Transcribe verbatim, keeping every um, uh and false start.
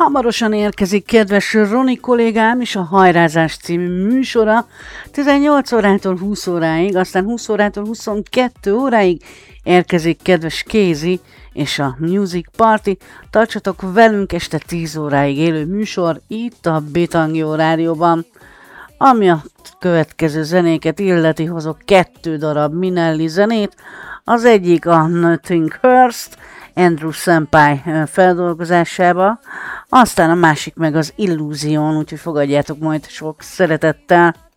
Hamarosan érkezik kedves Roni kollégám is a Hajrázás című műsora. tizennyolc órától húsz óráig, aztán húsz órától huszonkettő óráig érkezik kedves Kézi és a Music Party. Tartsatok velünk este tíz óráig élő műsor itt a Bétangió Rádióban. Ami a következő zenéket illeti, hozok kettő darab Minelli zenét. Az egyik a Nothing Hurts, Andrew Senpai feldolgozásába, aztán a másik meg az Illusion, úgyhogy fogadjátok majd sok szeretettel.